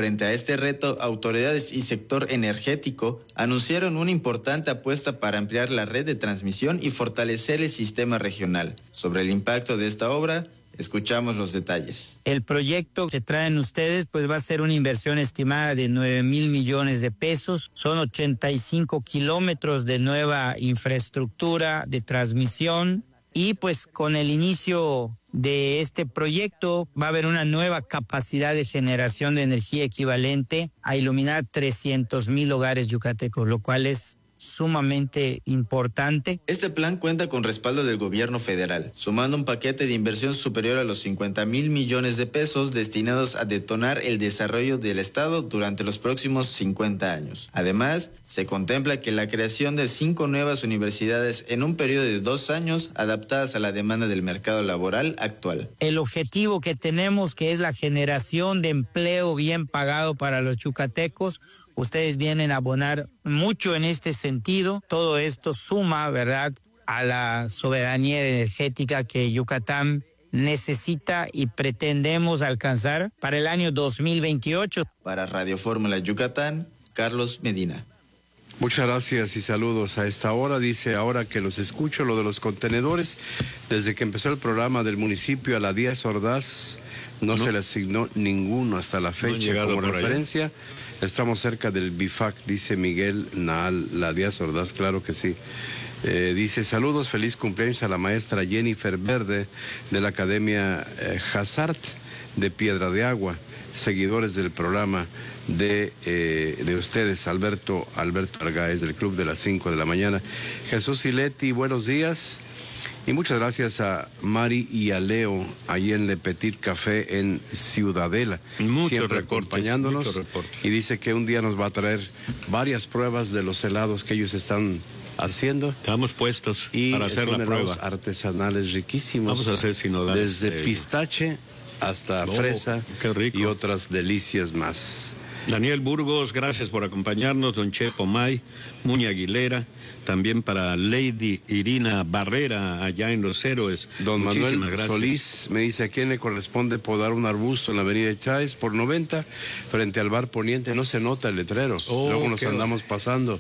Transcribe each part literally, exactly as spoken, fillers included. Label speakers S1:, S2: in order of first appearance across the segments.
S1: Frente a este reto, autoridades y sector energético anunciaron una importante apuesta para ampliar la red de transmisión y fortalecer el sistema regional. Sobre el impacto de esta obra, escuchamos los detalles.
S2: El proyecto que traen ustedes pues va a ser una inversión estimada de nueve mil millones de pesos. Son ochenta y cinco kilómetros de nueva infraestructura de transmisión y pues con el inicio de este proyecto va a haber una nueva capacidad de generación de energía equivalente a iluminar trescientos mil hogares yucatecos, lo cual es sumamente importante.
S1: Este plan cuenta con respaldo del gobierno federal, sumando un paquete de inversión superior a los cincuenta mil millones de pesos destinados a detonar el desarrollo del Estado durante los próximos cincuenta años. Además, se contempla que la creación de cinco nuevas universidades en un periodo de dos años adaptadas a la demanda del mercado laboral actual.
S2: El objetivo que tenemos, que es la generación de empleo bien pagado para los yucatecos, ustedes vienen a abonar mucho en este sentido. Todo esto suma, ¿verdad?, a la soberanía energética que Yucatán necesita y pretendemos alcanzar para el año dos mil veintiocho.
S1: Para Radio Fórmula Yucatán, Carlos Medina.
S3: Muchas gracias y saludos a esta hora. Dice, ahora que los escucho, lo de los contenedores, desde que empezó el programa del municipio a la Díaz Ordaz, no, no se le asignó ninguno hasta la fecha. No como referencia. Allá. Estamos cerca del B I F A C, dice Miguel Naal, la Díaz Ordaz, claro que sí. Eh, dice, saludos, feliz cumpleaños a la maestra Jennifer Verde de la Academia eh, Hazard de Piedra de Agua, seguidores del programa de, eh, de ustedes, Alberto, Alberto Argáez, del Club de las cinco de la mañana. Jesús y Leti, buenos días. Y muchas gracias a Mari y a Leo, ahí en Le Petit Café en Ciudadela.
S4: Mucho
S3: siempre
S4: reportes,
S3: acompañándonos.
S4: mucho reportes.
S3: Y dice que un día nos va a traer varias pruebas de los helados que ellos están haciendo.
S4: Estamos puestos
S3: y
S4: para hacer la prueba.
S3: Artesanales riquísimos.
S4: Vamos a hacer sinodales.
S3: Desde
S4: de
S3: pistache hasta
S4: oh,
S3: fresa
S4: qué rico.
S3: Y otras delicias más.
S4: Daniel Burgos, gracias por acompañarnos. Don Chepo May, Muña Aguilera, también para Lady Irina Barrera, allá en Los Héroes.
S3: Don
S4: Muchísimas
S3: Manuel
S4: gracias.
S3: Solís me dice, ¿a quién le corresponde podar un arbusto en la avenida Cháez por noventa frente al bar Poniente? No se nota el letrero,
S4: oh,
S3: luego nos andamos pasando.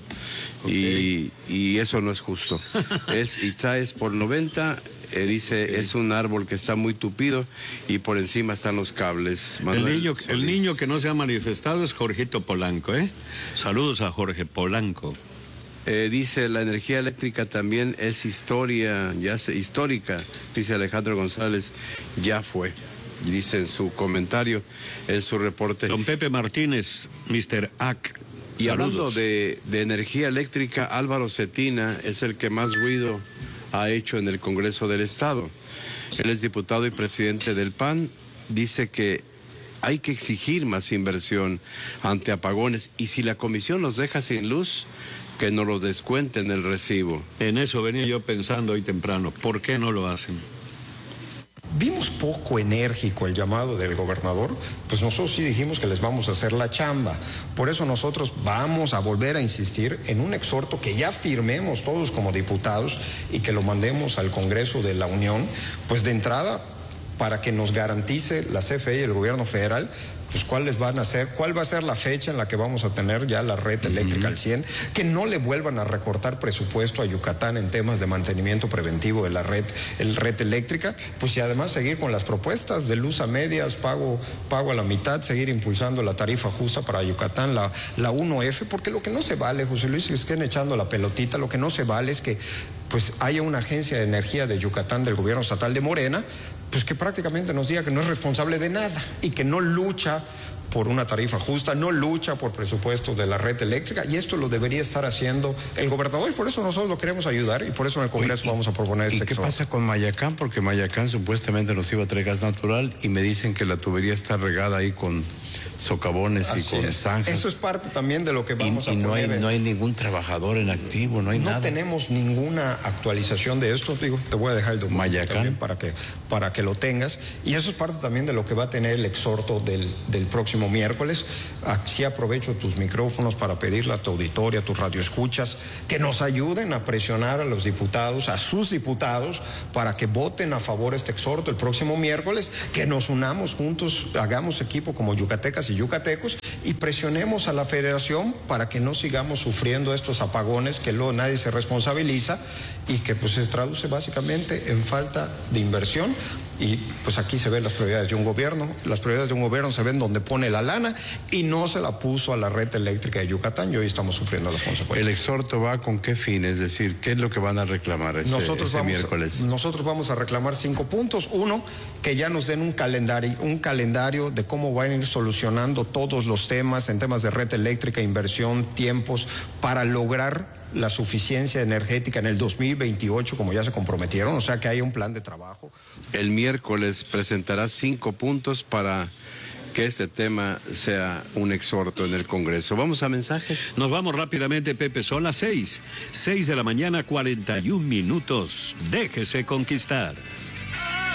S3: Okay. Y, y eso no es justo. Es Cháez por noventa. Eh, dice, okay. Es un árbol que está muy tupido y por encima están los cables.
S4: El niño, el niño que no se ha manifestado es Jorgito Polanco, ¿eh? Saludos a Jorge Polanco.
S3: Eh, dice, la energía eléctrica también es historia, ya se, histórica, dice Alejandro González, ya fue. Dice en su comentario, en su reporte.
S4: Don Pepe Martínez, mister Ac.
S3: Y hablando de, de energía eléctrica, Álvaro Cetina es el que más ruido ha hecho en el Congreso del Estado. Él es diputado y presidente del P A N. Dice que hay que exigir más inversión ante apagones y si la comisión los deja sin luz, que no lo descuenten el recibo.
S4: En eso venía yo pensando hoy temprano. ¿Por qué no lo hacen?
S5: Vimos poco enérgico el llamado del gobernador, pues nosotros sí dijimos que les vamos a hacer la chamba. Por eso nosotros vamos a volver a insistir en un exhorto que ya firmemos todos como diputados y que lo mandemos al Congreso de la Unión, pues de entrada para que nos garantice la C F E y el gobierno federal, pues cuáles van a ser, cuál va a ser la fecha en la que vamos a tener ya la red eléctrica al cien, que no le vuelvan a recortar presupuesto a Yucatán en temas de mantenimiento preventivo de la red, el red eléctrica, pues y además seguir con las propuestas de luz a medias, pago, pago a la mitad, seguir impulsando la tarifa justa para Yucatán, la, la uno F, porque lo que no se vale, José Luis, es que estén echando la pelotita, lo que no se vale es que pues haya una agencia de energía de Yucatán del gobierno estatal de Morena, pues que prácticamente nos diga que no es responsable de nada y que no lucha por una tarifa justa, no lucha por presupuestos de la red eléctrica, y esto lo debería estar haciendo el gobernador, y por eso nosotros lo queremos ayudar, y por eso en el Congreso Oye, vamos a proponer este
S3: ¿Y qué
S5: exhorto.
S3: pasa con Mayacán? Porque Mayacán supuestamente nos iba a traer gas natural, y me dicen que la tubería está regada ahí con socavones Así y con es. zanjas.
S5: Eso es parte también de lo que vamos
S3: y,
S5: a
S3: y no
S5: poner.
S3: Hay, no hay ningún trabajador en activo, no hay
S5: no
S3: nada.
S5: No tenemos ninguna actualización de esto, digo, te voy a dejar el documento también para que, para que lo tengas, y eso es parte también de lo que va a tener el exhorto del, del próximo miércoles. Así aprovecho tus micrófonos para pedirle a tu auditoria, a tus radioescuchas, que nos ayuden a presionar a los diputados, a sus diputados, para que voten a favor de este exhorto el próximo miércoles, que nos unamos juntos, hagamos equipo como Yucatecas yucatecas y yucatecos y presionemos a la federación para que no sigamos sufriendo estos apagones que luego nadie se responsabiliza y que pues se traduce básicamente en falta de inversión. Y pues aquí se ven las prioridades de un gobierno, las prioridades de un gobierno se ven donde pone la lana y no se la puso a la red eléctrica de Yucatán y hoy estamos sufriendo las consecuencias.
S3: ¿El exhorto va con qué fin? Es decir, ¿qué es lo que van a reclamar ese,
S5: nosotros
S3: ese
S5: vamos,
S3: miércoles?
S5: Nosotros vamos a reclamar cinco puntos. Uno, que ya nos den un calendario, un calendario de cómo van a ir solucionando todos los temas en temas de red eléctrica, inversión, tiempos, para lograr la suficiencia energética en el dos mil veintiocho, como ya se comprometieron, o sea que haya un plan de trabajo.
S3: El miércoles presentará cinco puntos para que este tema sea un exhorto en el Congreso. ¿Vamos a mensajes?
S4: Nos vamos rápidamente, Pepe, son las seis. Seis de la mañana, cuarenta y un minutos. Déjese conquistar.